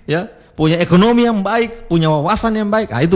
ya, punya ekonomi yang baik, punya wawasan yang baik. Itu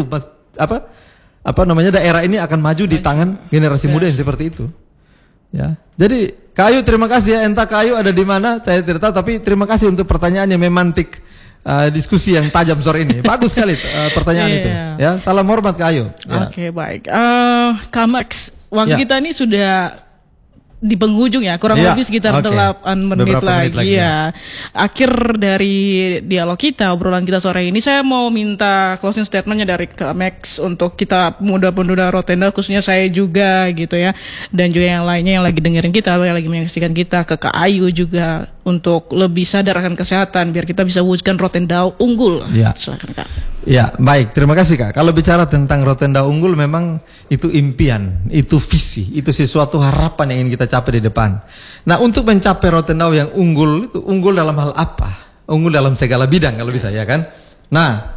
apa namanya, daerah ini akan maju di tangan generasi muda yang seperti itu. Ya. Jadi Kak Ayu, terima kasih ya. Entah Kak Ayu ada di mana, saya tidak tahu, tapi terima kasih untuk pertanyaan yang memantik diskusi yang tajam sore ini. Bagus sekali pertanyaan itu. Ya, salam hormat Kak Ayu. Ya. Oke, baik. Kak Max, waktu kita ini sudah di penghujung ya, kurang lebih sekitar 8 menit lagi ya. Akhir dari dialog kita, obrolan kita sore ini, saya mau minta closing statementnya dari Kak Max untuk kita pemuda-pemuda Rotenda, khususnya saya juga gitu ya, dan juga yang lainnya yang lagi dengerin kita, yang lagi menyaksikan kita, ke Kak Ayu juga, untuk lebih sadar akan kesehatan biar kita bisa wujudkan Rotenda unggul. Ya. Silakan Kak. Ya, baik, terima kasih Kak. Kalau bicara tentang Rotenda unggul, memang itu impian, itu visi, itu sesuatu harapan yang ingin kita capai di depan. Nah, untuk mencapai Rotenda yang unggul, itu unggul dalam hal apa? Unggul dalam segala bidang kalau bisa, ya kan? Nah,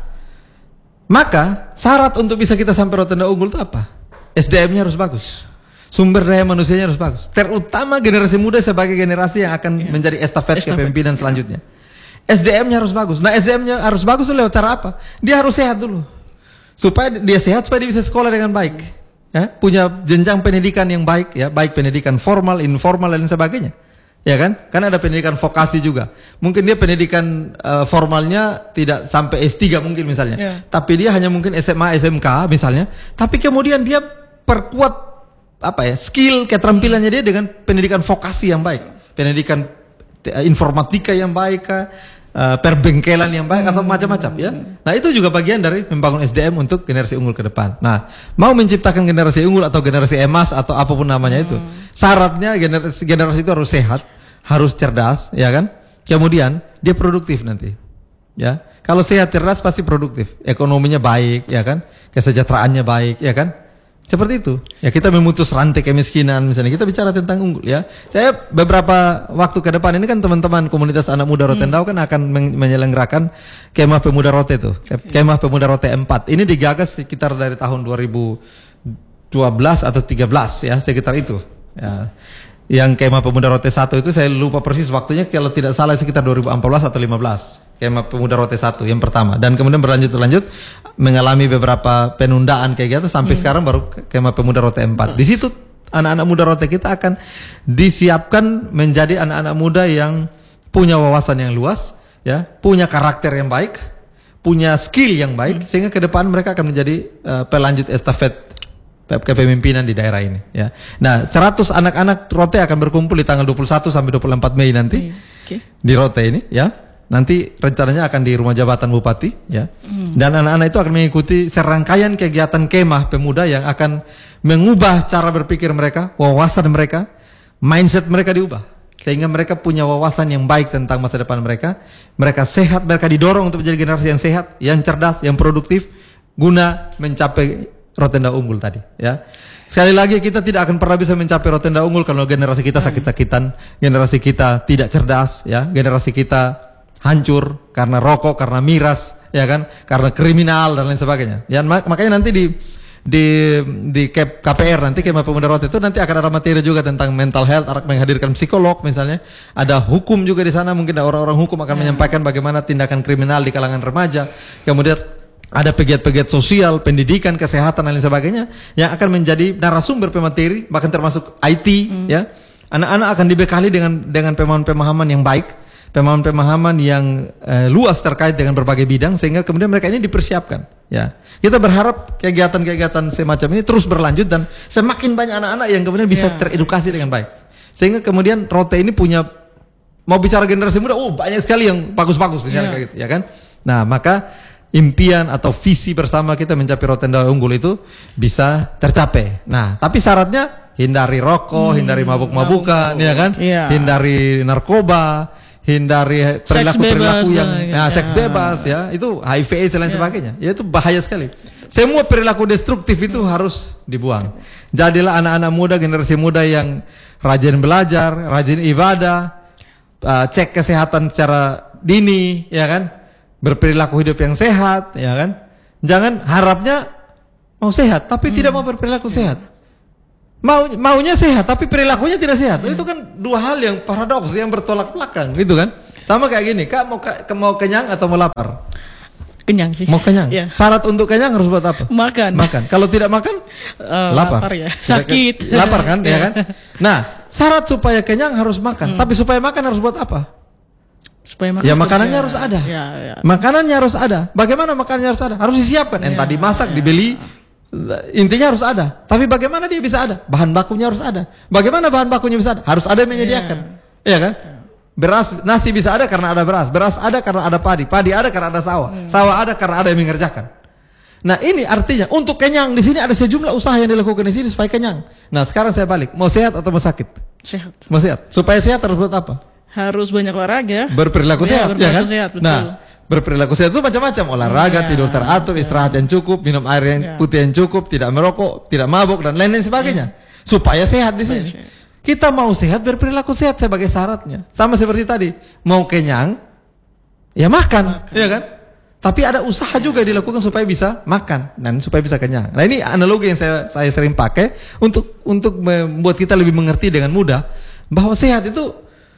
maka syarat untuk bisa kita sampai Rotenda unggul itu apa? SDM-nya harus bagus, sumber daya manusianya harus bagus, terutama generasi muda sebagai generasi yang akan menjadi estafet kepemimpinan selanjutnya. SDM-nya harus bagus. Nah, SDM-nya harus bagus lewat cara apa? Dia harus sehat dulu. Supaya dia sehat, supaya dia bisa sekolah dengan baik. Ya, punya jenjang pendidikan yang baik, ya, baik pendidikan formal, informal dan sebagainya. Ya kan? Karena ada pendidikan vokasi juga. Mungkin dia pendidikan formalnya tidak sampai S3 mungkin misalnya. Tapi dia hanya mungkin SMA, SMK misalnya. Tapi kemudian dia perkuat skill, keterampilannya dia dengan pendidikan vokasi yang baik. Pendidikan informatika yang baik, perbengkelan yang baik atau macam-macam ya. Nah, itu juga bagian dari membangun SDM untuk generasi unggul ke depan. Nah, mau menciptakan generasi unggul atau generasi emas atau apapun namanya itu, syaratnya generasi itu harus sehat, harus cerdas, ya kan? Kemudian dia produktif nanti. Ya. Kalau sehat, cerdas pasti produktif. Ekonominya baik, ya kan? Kesejahteraannya baik, ya kan? Seperti itu. Ya, kita memutus rantai kemiskinan misalnya. Kita bicara tentang unggul ya. Saya beberapa waktu ke depan ini kan teman-teman komunitas anak muda Rotendau kan akan menyelenggarakan Kemah Pemuda Rote itu. Kemah Pemuda Rote 4. Ini digagas sekitar dari tahun 2012 atau 13 ya, sekitar itu. Ya. Yang Kemah Pemuda Rote 1 itu saya lupa persis waktunya, kalau tidak salah sekitar 2014 atau 15. Kemah Pemuda Rote 1 yang pertama, dan kemudian berlanjut mengalami beberapa penundaan kayak gitu sampai sekarang baru Kemah Pemuda Rote 4. Di situ anak-anak muda Rote kita akan disiapkan menjadi anak-anak muda yang punya wawasan yang luas, ya, punya karakter yang baik, punya skill yang baik, sehingga ke depan mereka akan menjadi pelanjut estafet kepemimpinan di daerah ini, ya. Nah, 100 anak-anak Rote akan berkumpul di tanggal 21 sampai 24 Mei nanti di Rote ini, ya. Nanti rencananya akan di rumah jabatan Bupati, ya. Dan anak-anak itu akan mengikuti serangkaian kegiatan kemah pemuda yang akan mengubah cara berpikir mereka, wawasan mereka, mindset mereka diubah, sehingga mereka punya wawasan yang baik tentang masa depan mereka. Mereka sehat, mereka didorong untuk menjadi generasi yang sehat, yang cerdas, yang produktif, guna mencapai Rotenda unggul tadi, ya. Sekali lagi, kita tidak akan pernah bisa mencapai Rotenda unggul kalau generasi kita sakit-sakitan, generasi kita tidak cerdas, ya, generasi kita hancur karena rokok, karena miras, ya kan, karena kriminal dan lain sebagainya. Ya, makanya nanti di KPR nanti Kemah Pemuda Rote itu nanti akan ada materi juga tentang mental health, akan menghadirkan psikolog misalnya, ada hukum juga di sana, mungkin ada orang-orang hukum akan menyampaikan bagaimana tindakan kriminal di kalangan remaja, kemudian ada pegiat-pegiat sosial, pendidikan, kesehatan dan lain sebagainya yang akan menjadi narasumber pemateri, bahkan termasuk IT, ya. Anak-anak akan dibekali dengan pemahaman-pemahaman yang baik, pemahaman-pemahaman yang luas terkait dengan berbagai bidang, sehingga kemudian mereka ini dipersiapkan, ya. Kita berharap kegiatan-kegiatan semacam ini terus berlanjut dan semakin banyak anak-anak yang kemudian bisa teredukasi dengan baik, sehingga kemudian Rote ini punya, mau bicara generasi muda, banyak sekali yang bagus-bagus misalnya kayak gitu, ya kan. Nah, maka impian atau visi bersama kita mencapai Rotenda unggul itu bisa tercapai. Nah, tapi syaratnya hindari rokok, hindari mabuk-mabukan, ya kan, hindari narkoba, hindari perilaku-perilaku yang seks bebas, ya, itu HIV AIDS dan lain sebagainya. Ya, itu bahaya sekali. Semua perilaku destruktif itu harus dibuang. Jadilah anak-anak muda, generasi muda yang rajin belajar, rajin ibadah, cek kesehatan secara dini, ya kan, berperilaku hidup yang sehat, ya kan. Jangan harapnya mau sehat tapi tidak mau berperilaku sehat. Maunya sehat tapi perilakunya tidak sehat. Itu kan dua hal yang paradoks, yang bertolak belakang, gitu kan? Sama kayak gini, Kak mau kenyang atau mau lapar? Kenyang sih. Mau kenyang. Ya. Syarat untuk kenyang harus buat apa? Makan. Kalau tidak makan, lapar Ya. Sakit. Lapar kan, ya kan? Nah, syarat supaya kenyang harus makan. Tapi supaya makan harus buat apa? Supaya makan. Ya makanannya harus ada. Ya. Makanannya harus ada. Bagaimana makanannya harus ada? Harus disiapkan. Entah dimasak, dibeli. Intinya harus ada. Tapi bagaimana dia bisa ada? Bahan bakunya harus ada. Bagaimana bahan bakunya bisa ada? Harus ada yang menyediakan. Iya kan? Beras, nasi bisa ada karena ada beras. Beras ada karena ada padi. Padi ada karena ada sawah. Sawah ada karena ada yang mengerjakan. Nah, ini artinya untuk kenyang di sini ada sejumlah usaha yang dilakukan di sini supaya kenyang. Nah, sekarang saya balik. Mau sehat atau mau sakit? Sehat. Mau sehat. Supaya sehat harus buat apa? Harus banyak olahraga. Berperilaku sehat, ya kan? Sehat, betul. Nah, berperilaku sehat itu macam-macam. Olahraga, tidur teratur, istirahat yang cukup, minum air yang putih yang cukup, tidak merokok, tidak mabuk dan lain-lain sebagainya. Supaya sehat di sini. Kita mau sehat, berperilaku sehat sebagai syaratnya. Sama seperti tadi, mau kenyang, ya makan. Ya kan? Tapi ada usaha juga dilakukan supaya bisa makan dan supaya bisa kenyang. Nah, ini analogi yang saya sering pakai untuk membuat kita lebih mengerti dengan mudah bahwa sehat itu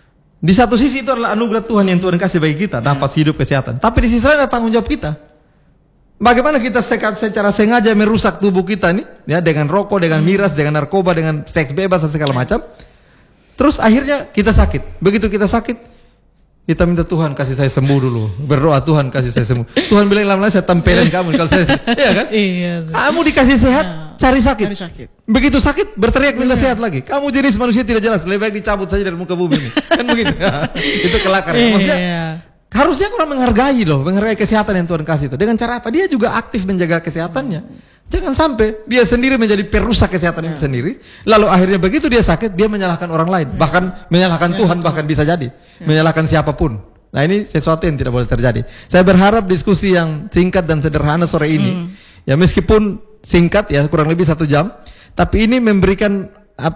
di satu sisi itu adalah anugerah Tuhan yang Tuhan kasih bagi kita, nafas hidup, kesehatan. Tapi di sisi lain ada tanggung jawab kita. Bagaimana kita secara sengaja merusak tubuh kita nih, ya, dengan rokok, dengan miras, dengan narkoba, dengan seks bebas dan segala macam. Terus akhirnya kita sakit. Begitu kita sakit, kita minta Tuhan kasih saya sembuh dulu. Berdoa Tuhan kasih saya sembuh. Tuhan bilang lama-lama saya tempelin kamu kalau saya, iya kan? Iya. Kamu dikasih sehat, cari sakit. Begitu sakit, berteriak minta sehat lagi. Kamu jenis manusia tidak jelas, lebih baik dicabut saja dari muka bumi ini. Kan begitu. Itu kelakar. Maksudnya harusnya orang menghargai kesehatan yang Tuhan kasih itu. Dengan cara apa? Dia juga aktif menjaga kesehatannya. Jangan sampai dia sendiri menjadi perusak kesehatan itu sendiri. Lalu akhirnya begitu dia sakit, dia menyalahkan orang lain. Bahkan menyalahkan Tuhan, bahkan bisa jadi. Menyalahkan siapapun. Nah, ini sesuatu yang tidak boleh terjadi. Saya berharap diskusi yang singkat dan sederhana sore ini, ya meskipun singkat ya kurang lebih 1 jam, tapi ini memberikan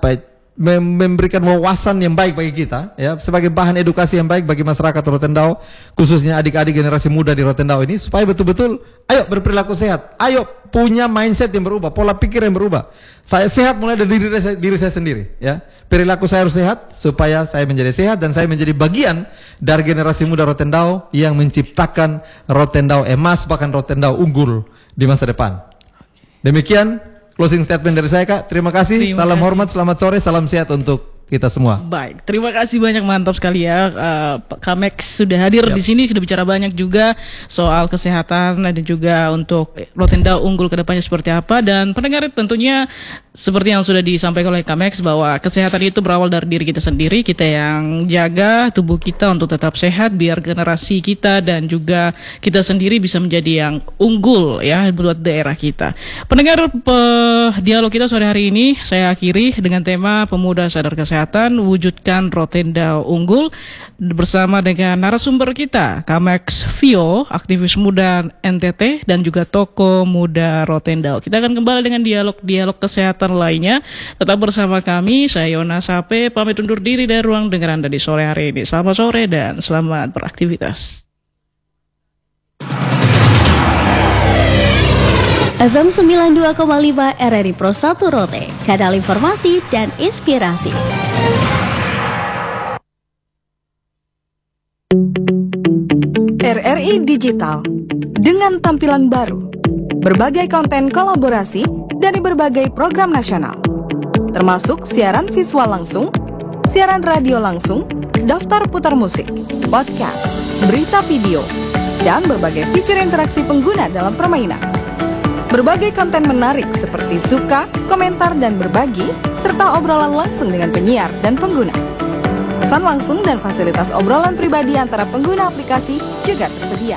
memberikan wawasan yang baik bagi kita, ya, sebagai bahan edukasi yang baik bagi masyarakat Rotendao, khususnya adik-adik generasi muda di Rotendao ini, supaya betul-betul ayo berperilaku sehat, ayo punya mindset yang berubah, pola pikir yang berubah. Saya sehat mulai dari diri saya sendiri, ya. Perilaku saya harus sehat supaya saya menjadi sehat dan saya menjadi bagian dari generasi muda Rotendao yang menciptakan Rotendao emas, bahkan Rotendao unggul di masa depan. Demikian closing statement dari saya, Kak. Terima kasih. Salam hormat, selamat sore, salam sehat untuk kita semua. Baik, terima kasih banyak, mantap sekali ya. Kak Max sudah hadir di sini, sudah bicara banyak juga soal kesehatan dan juga untuk Rotendao unggul ke depannya seperti apa. Dan pendengar tentunya seperti yang sudah disampaikan oleh Kak Max bahwa kesehatan itu berawal dari diri kita sendiri. Kita yang jaga tubuh kita untuk tetap sehat biar generasi kita dan juga kita sendiri bisa menjadi yang unggul ya buat daerah kita. Pendengar, dialog kita sore hari ini saya akhiri dengan tema Pemuda Sadar Kesehatan, wujudkan Rotendao unggul, bersama dengan narasumber kita Kak Max Vio, aktivis muda NTT dan juga tokoh muda Rotendao. Kita akan kembali dengan dialog kesehatan lainnya. Tetap bersama kami, saya Yona Sape, pamit undur diri dari ruang dengar Anda di sore hari ini. Selamat sore dan selamat beraktivitas. FM 92,5 RRI Pro 1 Rote, kanal informasi dan inspirasi. RRI Digital dengan tampilan baru, berbagai konten kolaborasi dari berbagai program nasional, termasuk siaran visual langsung, siaran radio langsung, daftar putar musik, podcast, berita video, dan berbagai fitur interaksi pengguna dalam permainan. Berbagai konten menarik seperti suka, komentar, dan berbagi, serta obrolan langsung dengan penyiar dan pengguna. Pesan langsung dan fasilitas obrolan pribadi antara pengguna aplikasi juga tersedia.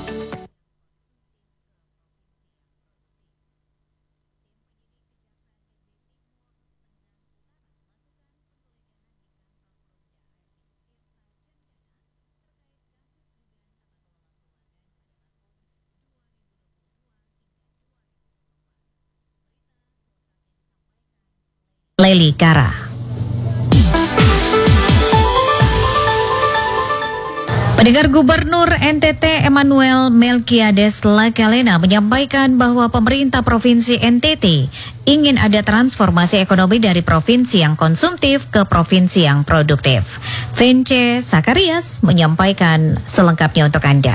Leli Kara. Pendengar, Gubernur NTT Emmanuel Melkiades Lakalena menyampaikan bahwa pemerintah Provinsi NTT ingin ada transformasi ekonomi dari provinsi yang konsumtif ke provinsi yang produktif. Vence Sakarias menyampaikan selengkapnya untuk Anda.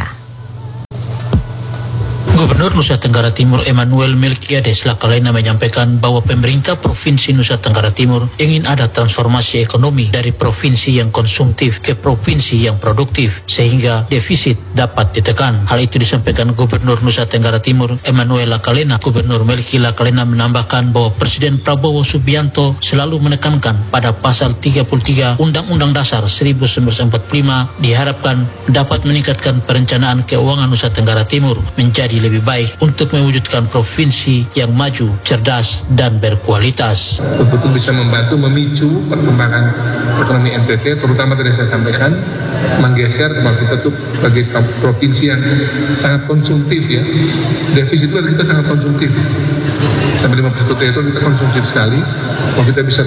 Gubernur Nusa Tenggara Timur Emmanuel Melkiades Lakalena menyampaikan bahwa pemerintah Provinsi Nusa Tenggara Timur ingin ada transformasi ekonomi dari provinsi yang konsumtif ke provinsi yang produktif sehingga defisit dapat ditekan. Hal itu disampaikan Gubernur Nusa Tenggara Timur Emmanuel Lakalena. Gubernur Melki Lakalena menambahkan bahwa Presiden Prabowo Subianto selalu menekankan pada pasal 33 Undang-Undang Dasar 1945 diharapkan dapat meningkatkan perencanaan keuangan Nusa Tenggara Timur menjadi lebih baik untuk mewujudkan provinsi yang maju, cerdas, dan berkualitas. Betul-betul bisa membantu memicu perkembangan ekonomi NTT, terutama tadi saya sampaikan, menggeser bahwa kita tuh sebagai provinsi yang sangat konsumtif ya. Defisit itu kita sangat konsumtif. Sampai 50% itu kita konsumtif sekali. Kalau kita bisa